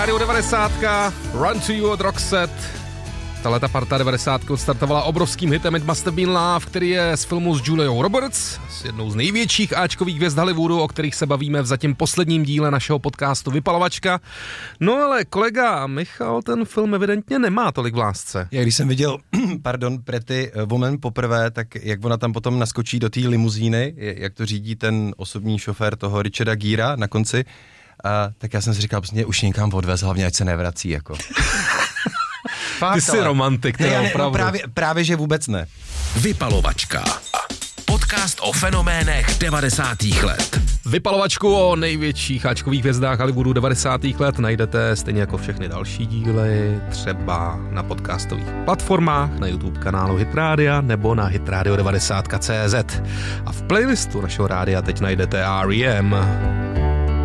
Radio 90, Run to You od Roxette. Tahleta parta 90 startovala obrovským hitem It Must Have Been Love, který je z filmu s Juliou Roberts, s jednou z největších áčkových hvězd Hollywoodu, o kterých se bavíme v zatím posledním díle našeho podcastu Vypalovačka. No ale kolega Michal ten film evidentně nemá tolik v lásce. Já když jsem viděl, Pretty Woman poprvé, tak jak ona tam potom naskočí do té limuzíny, jak to řídí ten osobní šofér toho Richarda Gera na konci, tak já jsem si říkal, prostě už někam odvez, hlavně ať se nevrací, jako. Fakt, ty jsi romantik, teda opravdu. Právě, že vůbec ne. Vypalovačka. Podcast o fenoménech 90. let. Vypalovačku o největších áčkových hvězdách Hollywoodu 90. let najdete stejně jako všechny další díly, třeba na podcastových platformách, na YouTube kanálu Hit Rádia nebo na hitradio90.cz. A v playlistu našeho rádia teď najdete R.E.M.